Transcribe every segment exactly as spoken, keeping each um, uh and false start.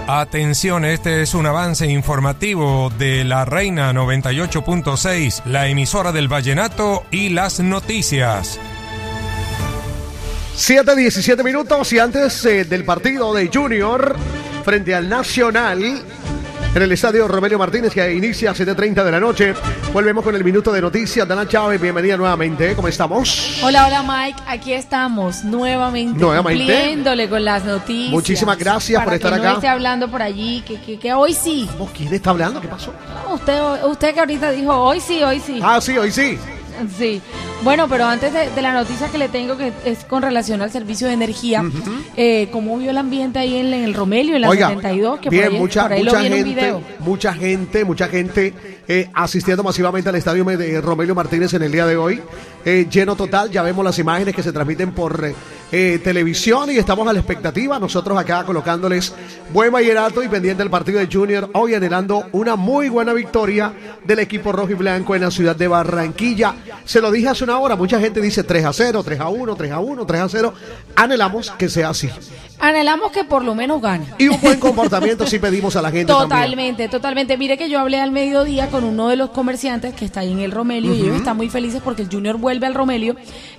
Atención, este es un avance informativo de La Reina noventa y ocho punto seis, la emisora del vallenato y las noticias. siete diecisiete minutos y antes eh, del partido de Junior frente al Nacional en el estadio Romelio Martínez, que inicia a siete treinta de la noche. Volvemos con el minuto de noticias. Dana Chávez, bienvenida nuevamente. ¿Cómo estamos? Hola, hola Mike. Aquí estamos nuevamente, nuevamente cumpliéndole con las noticias. Muchísimas gracias por estar acá. acá. No esté hablando por allí, que, que, que hoy sí. ¿Cómo? ¿Quién está hablando? ¿Qué pasó? No, usted, usted que ahorita dijo hoy sí, hoy sí. Ah, sí, hoy sí. Sí, bueno, pero antes de, de la noticia que le tengo, que es con relación al servicio de energía, uh-huh. eh, ¿cómo vio el ambiente ahí en, en el Romelio, en la Oiga, setenta y dos? Que bien, por ahí, mucha, por ahí mucha lo vi en un gente, video. mucha gente, mucha gente eh, asistiendo masivamente al estadio de Romelio Martínez en el día de hoy. Eh, lleno total, ya vemos las imágenes que se transmiten por eh, eh, televisión y estamos a la expectativa. Nosotros acá colocándoles buen vallenato y pendiente del partido de Junior, hoy anhelando una muy buena victoria del equipo rojo y blanco en la ciudad de Barranquilla. Se lo dije hace una hora, mucha gente dice tres a cero, tres a uno, tres a uno, tres a cero. Anhelamos que sea así. Anhelamos que por lo menos gane. Y un buen comportamiento sí pedimos a la gente. Totalmente, también. totalmente. Mire que yo hablé al mediodía con uno de los comerciantes que está ahí en el Romelio, uh-huh. y ellos están muy felices porque el Junior vuelve al Romelio,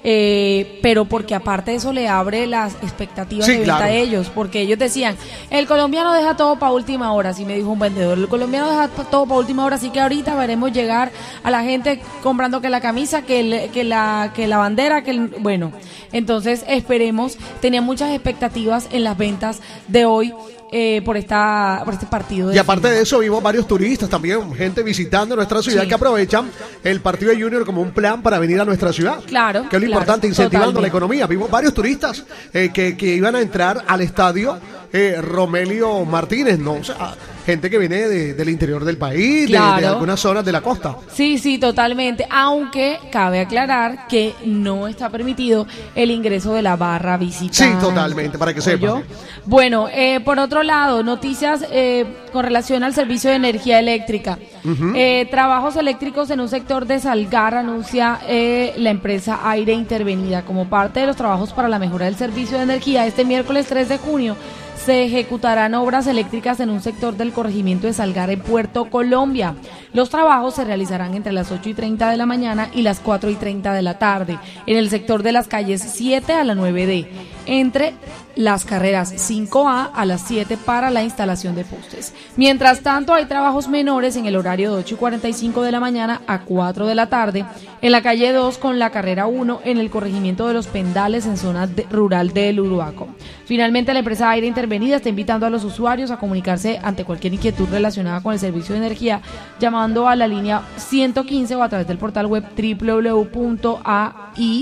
eh, pero porque aparte de eso le abre las expectativas sí, de venta claro. a ellos, porque ellos decían, el colombiano deja todo para última hora, así me dijo un vendedor, el colombiano deja todo para última hora, así que ahorita veremos llegar a la gente comprando que la camisa, que, el, que, la, que la bandera, que el, bueno, entonces esperemos, tenía muchas expectativas en las ventas de hoy eh, por esta por este partido. De y aparte final. de eso vimos varios turistas también, gente visitando nuestra ciudad sí. que aprovechan el partido de Junior como un plan para venir a nuestra ciudad. Claro. Que es lo claro, importante, incentivando totalmente. la economía. Vimos varios turistas eh, que, que iban a entrar al estadio eh, Romelio Martínez, ¿no? O sea, gente que viene de, del interior del país, claro. de, de algunas zonas de la costa. Sí, sí, totalmente. Aunque cabe aclarar que no está permitido el ingreso de la barra visitante. Sí, totalmente, para que sepan. Bueno, eh, por otro lado, noticias eh, con relación al servicio de energía eléctrica. Uh-huh. Eh, trabajos eléctricos en un sector de Salgar, anuncia eh, la empresa Aire Intervenida. Como parte de los trabajos para la mejora del servicio de energía, este miércoles tres de junio se ejecutarán obras eléctricas en un sector del corregimiento de Salgar en Puerto Colombia. Los trabajos se realizarán entre las ocho y treinta de la mañana y las cuatro y treinta de la tarde, en el sector de las calles siete a la nueve D, entre las carreras cinco A a las siete para la instalación de postes. Mientras tanto, hay trabajos menores en el horario de ocho y cuarenta y cinco de la mañana a cuatro de la tarde, en la calle dos con la carrera uno en el corregimiento de Los Pendales en zona de, rural del Uruaco. Finalmente, la empresa Aire Intervenida está invitando a los usuarios a comunicarse ante cualquier inquietud relacionada con el servicio de energía llamando a la línea ciento quince o a través del portal web doble u doble u doble u punto a i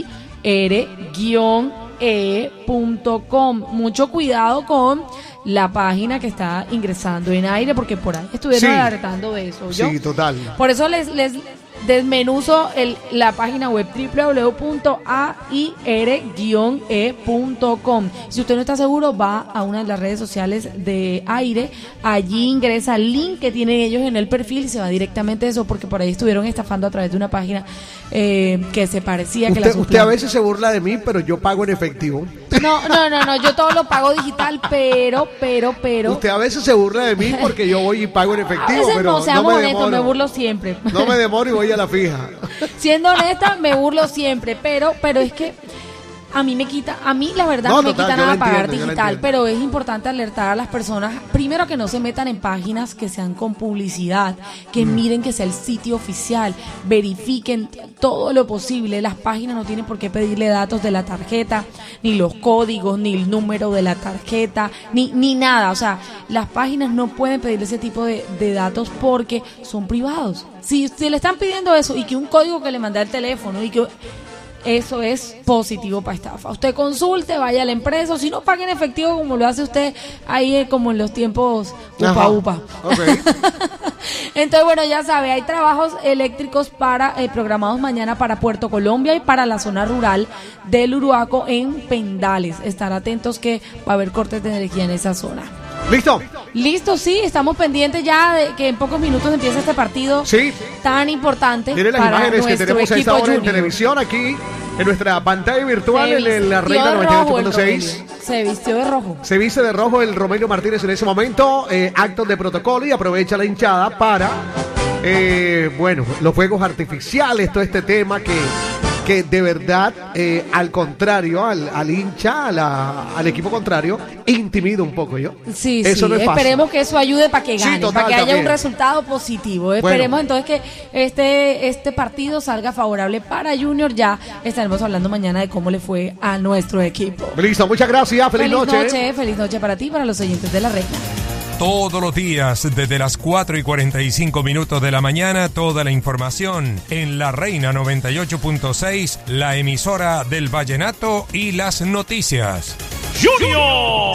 r guion e punto com. Mucho cuidado con la página que está ingresando en Aire, porque por ahí estuvieron sí. alertando de eso. ¿yo? Sí, total. Por eso les... les desmenuzo el, la página web doble u doble u doble u punto a i r guion e punto com. Si usted no está seguro, va a una de las redes sociales de Aire, allí ingresa el link que tienen ellos en el perfil y se va directamente a eso, porque por ahí estuvieron estafando a través de una página eh, que se parecía usted, que la usted a veces se burla de mí, pero yo pago en efectivo. No, no, no, no, yo todo lo pago digital, pero, pero, pero. Usted a veces se burla de mí porque yo voy y pago en efectivo, a veces pero no, seamos no me honestos, demoro. me burlo siempre. No me demoro y voy a la fija. Siendo honesta, me burlo siempre, pero, pero es que a mí me quita, a mí la verdad no, no me total, quita nada entiendo, pagar digital, pero es importante alertar a las personas, primero que no se metan en páginas que sean con publicidad, que mm. miren que sea el sitio oficial, verifiquen todo lo posible, las páginas no tienen por qué pedirle datos de la tarjeta, ni los códigos, ni el número de la tarjeta, ni, ni nada, o sea, las páginas no pueden pedirle ese tipo de, de datos porque son privados. Si, si le están pidiendo eso y que un código que le manda el teléfono y que... eso es positivo para estafa. Usted consulte, vaya a la empresa, o si no, pague en efectivo como lo hace usted ahí eh, como en los tiempos upa Ajá. upa. Okay. Entonces, bueno, ya sabe, hay trabajos eléctricos para eh, programados mañana para Puerto Colombia y para la zona rural del Uruaco en Pendales. Estar atentos que va a haber cortes de energía en esa zona. ¿Listo? Listo, sí, estamos pendientes ya de que en pocos minutos empiece este partido sí. tan importante. Miren las para imágenes que tenemos a esta hora junior. en televisión aquí en nuestra pantalla virtual Se en la Reina noventa y ocho punto seis. Se vistió de rojo. Se viste de rojo el Romelio Martínez en ese momento. Eh, actos de protocolo y aprovecha la hinchada para, eh, bueno, los fuegos artificiales, todo este tema que, que de verdad, eh, al contrario, al, al hincha, a la, al equipo contrario, intimida un poco, ¿yo? Sí, eso sí, no es fácil. Esperemos que eso ayude para que gane, sí, total, para que haya también. un resultado positivo. Esperemos bueno. entonces que este, este partido salga favorable para Junior. Ya estaremos hablando mañana de cómo le fue a nuestro equipo. Listo, muchas gracias, feliz, feliz noche. noche. Feliz noche para ti, para los oyentes de La Reina. Todos los días, desde las cuatro y cuarenta y cinco minutos de la mañana, toda la información en La Reina noventa y ocho punto seis, la emisora del vallenato y las noticias. ¡Junior!